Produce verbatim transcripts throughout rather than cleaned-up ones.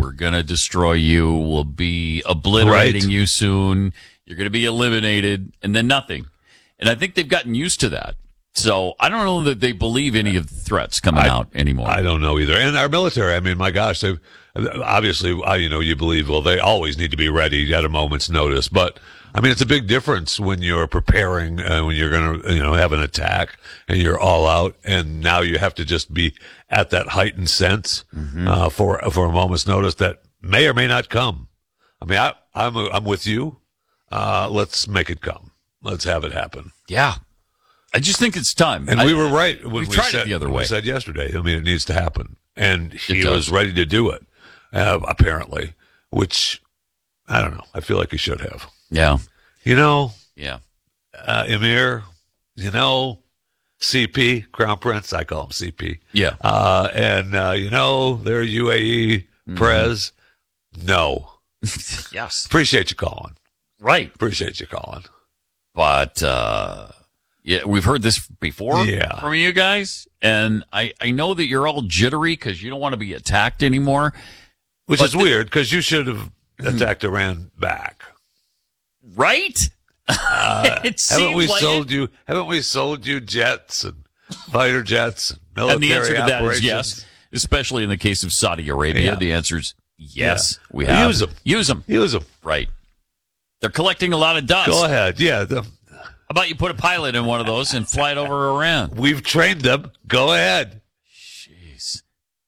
We're going to destroy you. We'll be obliterating Right. you soon. You're going to be eliminated, and then nothing. And I think they've gotten used to that. So I don't know that they believe any of the threats coming I, out anymore. I don't know either. And our military, I mean, my gosh, they obviously, uh, you know, you believe, well, they always need to be ready at a moment's notice. But, I mean, it's a big difference when you're preparing, uh, when you're going to, you know, have an attack and you're all out. And now you have to just be at that heightened sense mm-hmm. uh, for for a moment's notice that may or may not come. I mean, I, I'm, I'm with you. Uh, let's make it come. Let's have it happen. Yeah. I just think it's time. And I, we were right when we tried said it the other when way. we said yesterday. I mean, it needs to happen, and he It was does. ready to do it. Uh, apparently, which I don't know. I feel like he should have. Yeah. You know, Yeah. uh, Emir. You know, C P Crown Prince. I call him C P. Yeah. Uh, and uh, you know, their U A E Mm-hmm. Prez. No. Yes. Appreciate you calling. Right. Appreciate you calling. But, uh, yeah, we've heard this before Yeah. from you guys. And I, I know that you're all jittery because you don't want to be attacked anymore. Which But is the- weird because you should have attacked Iran back. Right? Uh, it haven't we seems like sold it. you? Haven't we sold you jets and fighter jets and military And the answer to that operations? is yes, especially in the case of Saudi Arabia. Yeah. The answer is yes. Yeah. We have. Use 'em. Use them. Use them. Right. They're collecting a lot of dust. Go ahead. Yeah, the, How about you put a pilot in one of those and fly it over Iran? we've trained them. Go ahead. Jeez.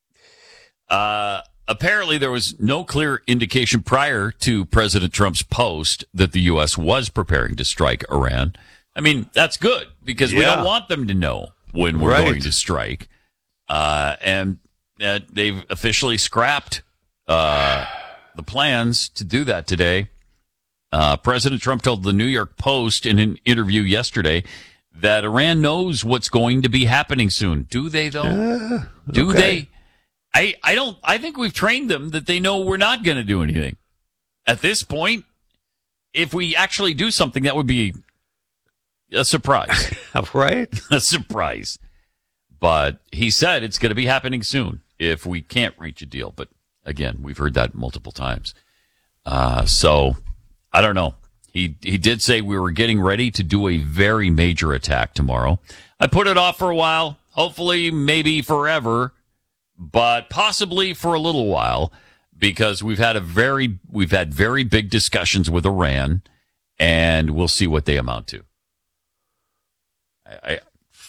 Uh, apparently, there was no clear indication prior to President Trump's post that the U S was preparing to strike Iran. I mean, that's good because we Yeah. don't want them to know when we're Right. going to strike. Uh, and uh, they've officially scrapped uh, the plans to do that today. Uh, President Trump told the New York Post in an interview yesterday that Iran knows what's going to be happening soon. Do they, though? Uh, Do okay. they? I, I don't, I think we've trained them that they know we're not going to do anything. At this point, if we actually do something, that would be a surprise. Right? a surprise. But he said it's going to be happening soon if we can't reach a deal. But again, we've heard that multiple times. Uh, so I don't know. He he did say we were getting ready to do a very major attack tomorrow. I put it off for a while, hopefully maybe forever, but possibly for a little while, because we've had a very we've had very big discussions with Iran, and we'll see what they amount to. I, I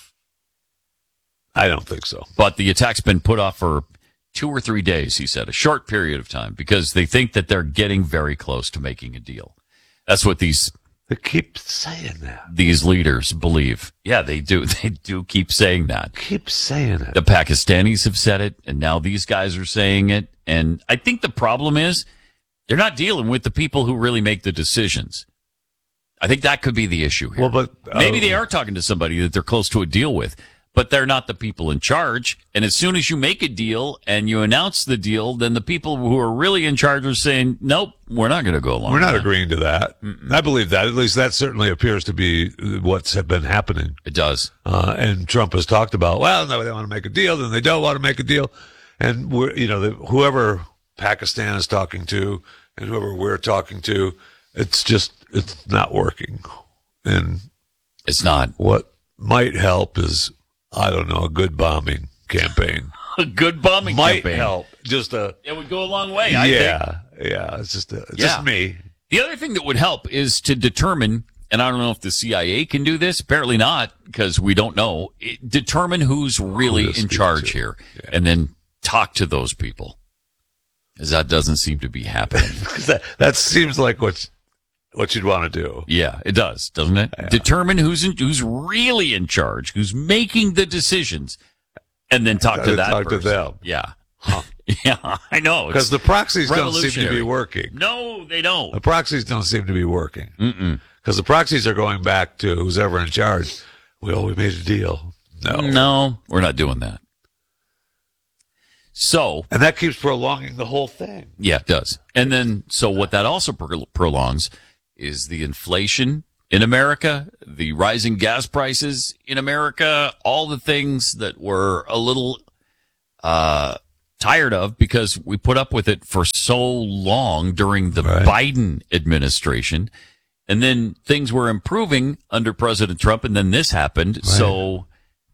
I don't think so. but the attack's been put off for two or three days, he said, a short period of time, because they think that they're getting very close to making a deal. That's what these They keep saying that. these leaders believe. Yeah, they do. They do keep saying that. Keep saying it. The Pakistanis have said it, and now these guys are saying it. And I think the problem is they're not dealing with the people who really make the decisions. I think that could be the issue here. Well, but uh, Maybe they are talking to somebody that they're close to a deal with, but they're not the people in charge. And as soon as you make a deal and you announce the deal, then the people who are really in charge are saying, nope, we're not going to go along We're with not that. agreeing to that. I believe that. At least that certainly appears to be what's been happening. It does. Uh, and Trump has talked about, well, no, they want to make a deal, then they don't want to make a deal. And we're, you know, the, whoever Pakistan is talking to and whoever we're talking to, it's just, it's not working. And It's not. what might help is, I don't know, a good bombing campaign. A good bombing Might campaign. help. Just a, It would go a long way, I think. yeah, yeah. It's just, a, it's Yeah. just me. The other thing that would help is to determine, and I don't know if the C I A can do this, apparently not, because we don't know, it, determine who's really Who to in speak charge to. here, Yeah. and then talk to those people, because that doesn't seem to be happening. 'Cause that, that seems like what, what you'd want to do. Yeah, it does, doesn't it? Yeah. Determine who's in, who's really in charge, who's making the decisions, and then talk to And that talk to person. them. Yeah. Yeah, I know. Because the proxies don't seem to revolutionary. be working. No, they don't. The proxies don't seem to be working. Mm-mm. Because the proxies are going back to who's ever in charge. Well, we made a deal. No. No, we're not doing that. So, And that keeps prolonging the whole thing. yeah, it does. And then, so what that also pro- prolongs is the inflation in America, the rising gas prices in America, all the things that were a little uh, tired of because we put up with it for so long during the Right. Biden administration. And then things were improving under President Trump, and then this happened. Right. So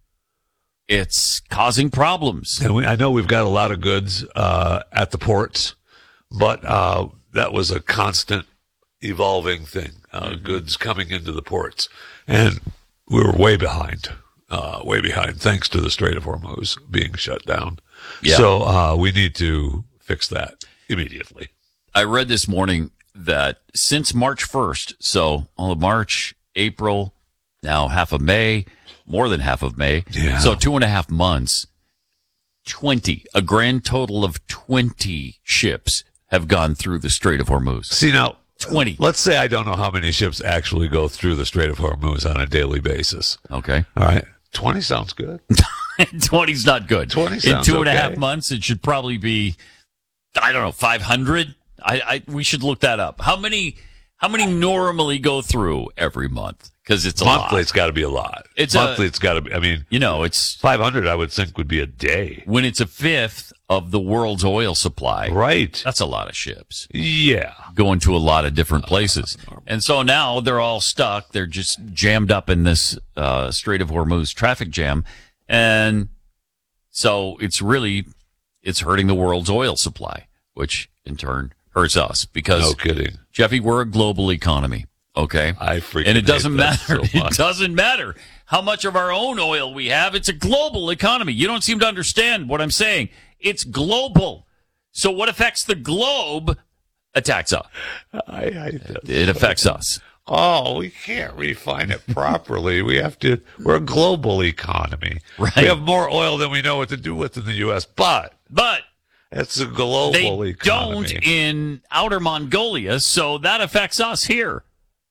it's causing problems. And we, I know we've got a lot of goods uh, at the ports, but uh, that was a constant evolving thing, uh, Mm-hmm. goods coming into the ports. And we were way behind, uh, way behind, thanks to the Strait of Hormuz being shut down. Yeah. So uh, we need to fix that immediately. I read this morning that since March first, so all of March, April, now half of May, more than half of May, Yeah. so two and a half months, twenty, a grand total of twenty ships have gone through the Strait of Hormuz. See, now, twenty. let's say I don't know how many ships actually go through the Strait of Hormuz on a daily basis. Okay. All right. twenty sounds good. twenty's not good. twenty In sounds two and a half okay. months, it should probably be, I don't know, five hundred? I, I, we should look that up. How many, how many normally go through every month? Because it's a Monthly, lot. it's got to be a lot. It's a- Monthly, it's got to be, I mean, You know, it's, five hundred, I would think, would be a day. when it's a fifth of the world's oil supply, Right. that's a lot of ships Yeah. going to a lot of different places. And so now they're all stuck. They're just jammed up in this uh, Strait of Hormuz traffic jam. And so it's really, it's hurting the world's oil supply, which in turn hurts us because, No kidding. Jeffy, we're a global economy. Okay. I freaking And it doesn't hate that matter. so It much. doesn't matter how much of our own oil we have. It's a global economy. You don't seem to understand what I'm saying. It's global. So what affects the globe attacks us. I hate that. It affects us. Oh, we can't refine it properly. We have to, we're a global economy. Right. We have more oil than we know what to do with in the U S, but But it's a global they economy. don't in outer Mongolia, so that affects us here.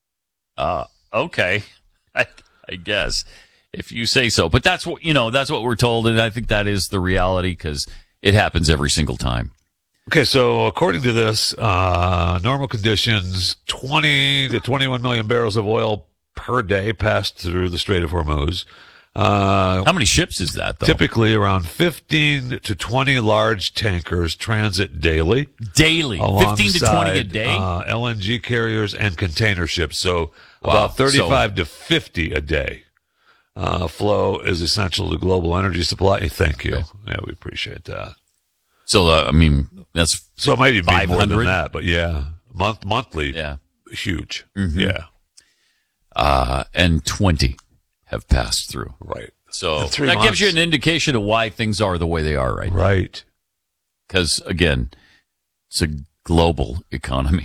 Uh, okay. I, I guess if you say so. But that's what, you know, that's what we're told. And I think that is the reality because it happens every single time. Okay, so according to this, uh, normal conditions, twenty to twenty-one million barrels of oil per day passed through the Strait of Hormuz. Uh, How many ships is that, though? typically around fifteen to twenty large tankers transit daily. Daily. fifteen to twenty a alongside, day? Uh, L N G carriers and container ships. So Wow. about thirty-five to fifty a day. Uh, flow is essential to global energy supply. Thank you. Okay. Yeah, we appreciate that. So, uh, I mean, that's, So it might even be more five hundred? than that, but yeah, month monthly, yeah. huge. Mhm. Yeah, Uh, and twenty have passed through. right, So In three that gives you months. an indication of why things are the way they are right now. right. Because, again, it's a global economy.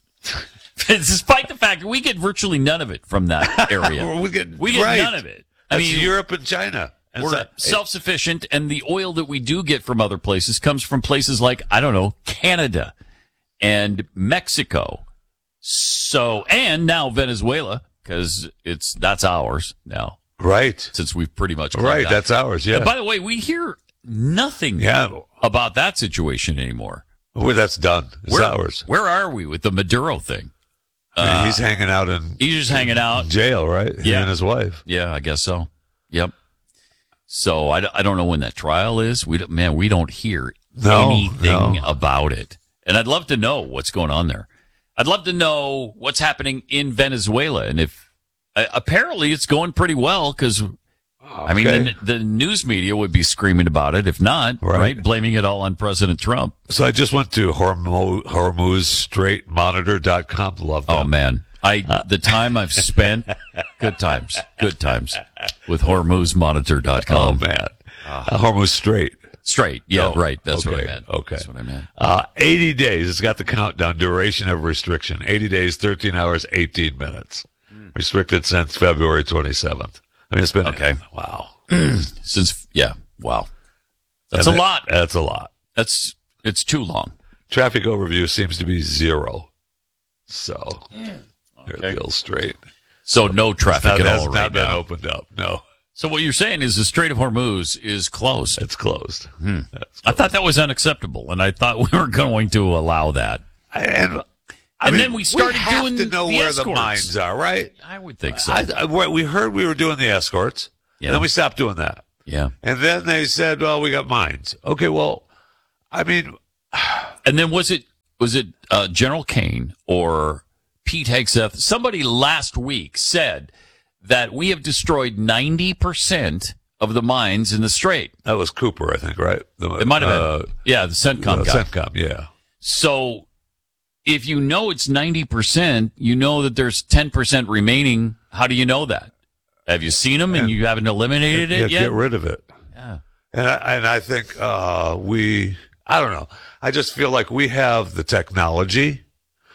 Despite the fact that we get virtually none of it from that area. we get We get right. none of it. I That's mean, Europe and China. And we're so- self-sufficient, and the oil that we do get from other places comes from places like, I don't know, Canada and Mexico. So, and now Venezuela, because it's, that's ours now, right, since we've pretty much claimed right. that. That's ours. Yeah, And by the way, we hear nothing yeah. about that situation anymore. Well, that's done. It's Where, ours. where are we with the Maduro thing? I mean, Uh, he's hanging out in He's just hanging out. jail, right? He Yeah. and his wife. Yeah, I guess so. Yep. So I, d- I don't know when that trial is. We don't, man, we don't hear No, anything no. about it. And I'd love to know what's going on there. I'd love to know what's happening in Venezuela. And if uh, apparently it's going pretty well because, I mean, Okay. the, the news media would be screaming about it. If not, right. Right. blaming it all on President Trump. So I just went to Hormuz, Hormuz Strait Monitor dot com. Love that. Oh, man. I the time I've spent, good times, good times with Hormuz Monitor dot Oh, com. man. Uh, Hormuz Strait. Straight. Yeah, Oh, right. That's what I okay, meant. okay. That's what I meant. Uh, eighty days. It's got the countdown. Duration of restriction. eighty days, thirteen hours, eighteen minutes. Restricted since February twenty-seventh. I mean, it's been, Okay. wow. Since, yeah, wow. That's And a that- lot. That's a lot. That's, it's too long. Traffic overview seems to be zero. So, Okay. there's Bill Strait. So no traffic Now, at that's all not right been now. opened up. No, So what you're saying is the Strait of Hormuz is closed. it's closed. Hmm. That's I thought that was unacceptable, and I thought we were going to allow that. And, I And mean, then we started have doing to know the where escorts. the mines are, right? I would think so. I, I, we heard we were doing the escorts, Yeah. and then we stopped doing that. yeah. And then they said, well, we got mines. Okay, well, I mean, and then was it was it uh, General Kane or Pete Hegseth? Somebody last week said that we have destroyed ninety percent of the mines in the Strait. that was Cooper, I think, right? The, It might have uh, been. Yeah, the CENTCOM uh, guy. CENTCOM, yeah. So if you know it's ninety percent, you know that there's ten percent remaining. How do you know that? Have you seen them and, And- you haven't eliminated Yeah, it yet? get rid of it. Yeah. And I, and I think uh, we, I don't know. I just feel like we have the technology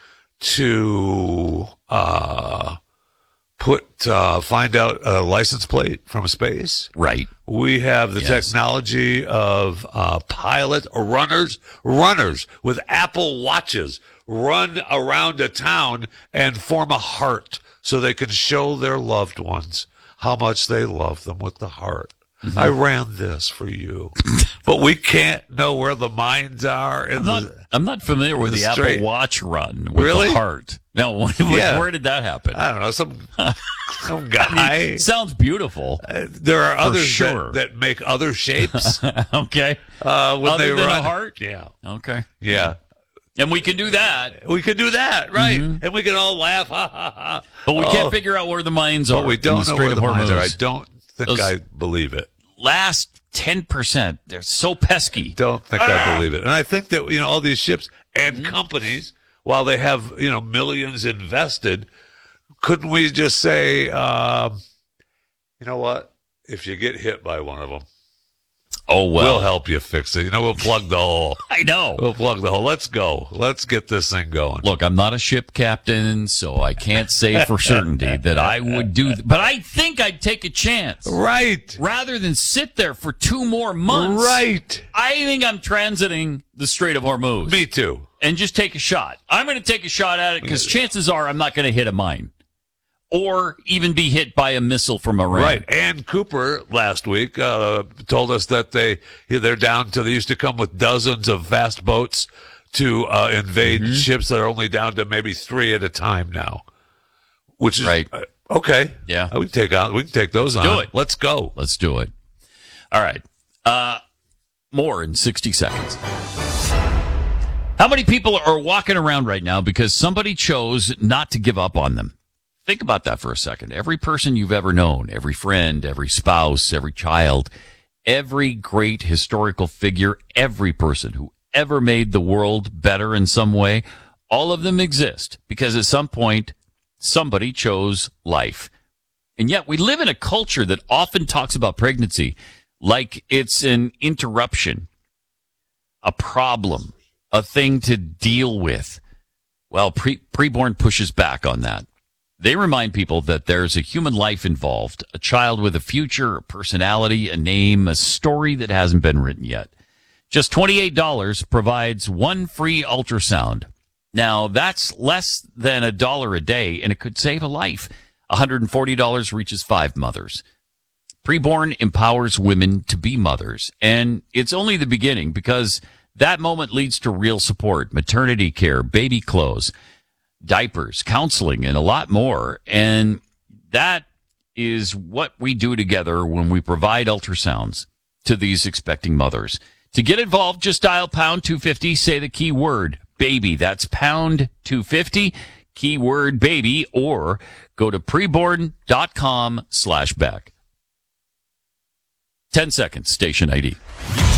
to uh, put, uh, find out a license plate from space. Right. We have the Yes. technology of uh, pilot or runners, runners with Apple watches run around a town and form a heart so they can show their loved ones how much they love them with the heart. Mm-hmm. I ran this for you, but we can't know where the mines are. In I'm not, the, I'm not familiar with the the Strait. Apple Watch run with Really? the heart. No, when, Yeah. where did that happen? I don't know, some some guy. It sounds beautiful. Uh, there are others sure. that, that make other shapes Okay. uh, when Other they than run. a heart? Yeah, Okay. yeah. And we can do that, We can do that, right? Mm-hmm. And we can all laugh, ha ha ha. but we Oh, can't figure out where the mines are. But we in don't know Strait where of the mines are. I Hormuz. don't think Those- I believe it. Last ten percent. They're so pesky. Don't think I believe it. And I think that, you know, all these ships and Mm-hmm. companies, while they have, you know, millions invested, couldn't we just say, um, you know what? If you get hit by one of them, Oh, well. we'll help you fix it. You know, we'll plug the hole. I know. We'll plug the hole. Let's go. Let's get this thing going. Look, I'm not a ship captain, so I can't say for certainty that I would do th- but I think I'd take a chance. Right. Rather than sit there for two more months. Right. I think I'm transiting the Strait of Hormuz. Me too. And just take a shot. I'm going to take a shot at it because chances are I'm not going to hit a mine or even be hit by a missile from Iran. Right. And Cooper last week uh, told us that they they're down to they used to come with dozens of fast boats to uh, invade Mm-hmm. ships that are only down to maybe three at a time now. Which is Right. uh, okay. Yeah. we can take out. We can take those on. do it. Let's go. Let's do it. All right. Uh, more in sixty seconds. How many people are walking around right now because somebody chose not to give up on them? Think about that for a second. Every person you've ever known, every friend, every spouse, every child, every great historical figure, every person who ever made the world better in some way, all of them exist because at some point somebody chose life. And yet we live in a culture that often talks about pregnancy like it's an interruption, a problem, a thing to deal with. Well, pre- preborn pushes back on that. They remind people that there's a human life involved, a child with a future, a personality, a name, a story that hasn't been written yet. Just twenty-eight dollars provides one free ultrasound. Now, that's less than a dollar a day, and it could save a life. one hundred forty dollars reaches five mothers. Preborn empowers women to be mothers, and it's only the beginning because that moment leads to real support, maternity care, baby clothes, diapers, counseling, and a lot more. And that is what we do together when we provide ultrasounds to these expecting mothers. To get involved, just dial pound two fifty, say the keyword baby. That's pound two fifty, keyword baby, or go to preborn.com slash back. ten seconds, station I D.